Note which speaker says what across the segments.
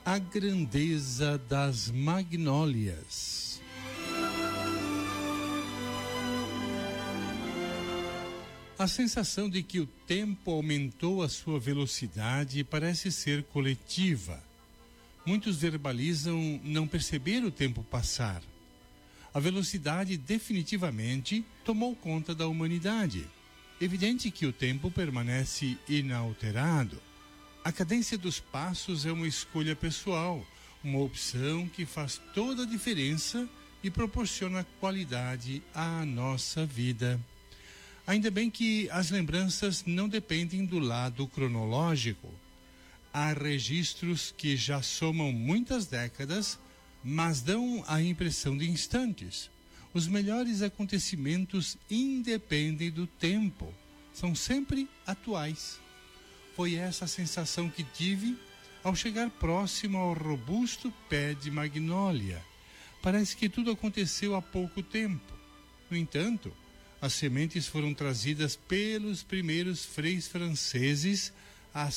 Speaker 1: A grandeza das magnólias. A sensação de que o tempo aumentou a sua velocidade parece ser coletiva. Muitos verbalizam não perceber o tempo passar. A velocidade definitivamente tomou conta da humanidade. Evidente que o tempo permanece inalterado. A cadência dos passos é uma escolha pessoal, uma opção que faz toda a diferença e proporciona qualidade à nossa vida. Ainda bem que as lembranças não dependem do lado cronológico. Há registros que já somam muitas décadas, mas dão a impressão de instantes. Os melhores acontecimentos independem do tempo, são sempre atuais. Foi essa a sensação que tive ao chegar próximo ao robusto pé de magnólia. Parece que tudo aconteceu há pouco tempo. No entanto, as sementes foram trazidas pelos primeiros freis franceses há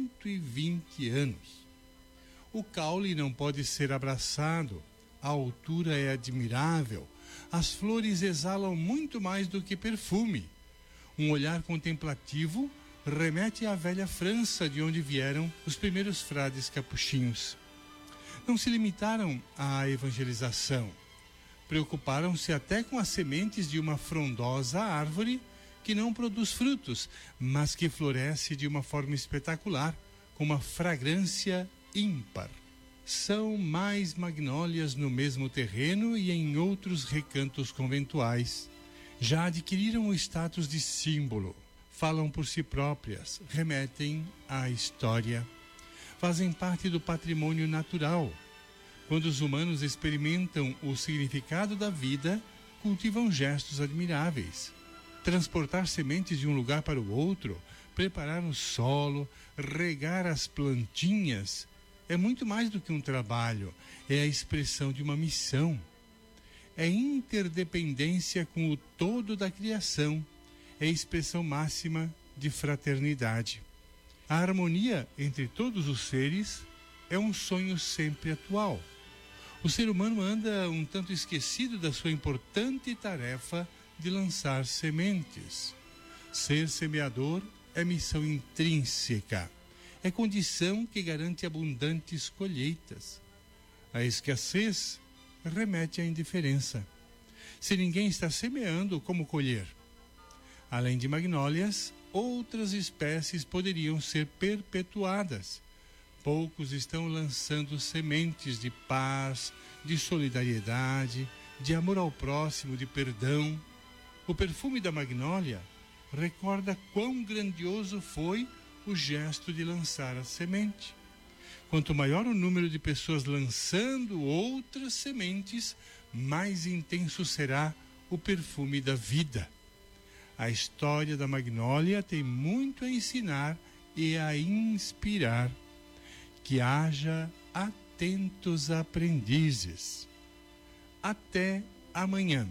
Speaker 1: 120 anos. O caule não pode ser abraçado, a altura é admirável, as flores exalam muito mais do que perfume. Um olhar contemplativo remete à velha França, de onde vieram os primeiros frades capuchinhos. Não se limitaram à evangelização. Preocuparam-se até com as sementes de uma frondosa árvore que não produz frutos, mas que floresce de uma forma espetacular, com uma fragrância ímpar. São mais magnólias no mesmo terreno e em outros recantos conventuais. Já adquiriram o status de símbolo. Falam por si próprias, remetem à história. Fazem parte do patrimônio natural. Quando os humanos experimentam o significado da vida, cultivam gestos admiráveis. Transportar sementes de um lugar para o outro, preparar o solo, regar as plantinhas, é muito mais do que um trabalho, é a expressão de uma missão. É interdependência com o todo da criação, é a expressão máxima de fraternidade. A harmonia entre todos os seres é um sonho sempre atual. O ser humano anda um tanto esquecido da sua importante tarefa de lançar sementes. Ser semeador é missão intrínseca, é condição que garante abundantes colheitas. A escassez remete à indiferença. Se ninguém está semeando, como colher? Além de magnólias, outras espécies poderiam ser perpetuadas. Poucos estão lançando sementes de paz, de solidariedade, de amor ao próximo, de perdão. O perfume da magnólia recorda quão grandioso foi o gesto de lançar a semente. Quanto maior o número de pessoas lançando outras sementes, mais intenso será o perfume da vida. A história da magnólia tem muito a ensinar e a inspirar. Que haja atentos aprendizes. Até amanhã.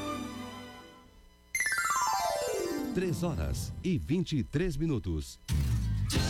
Speaker 2: Três horas e 23 minutos.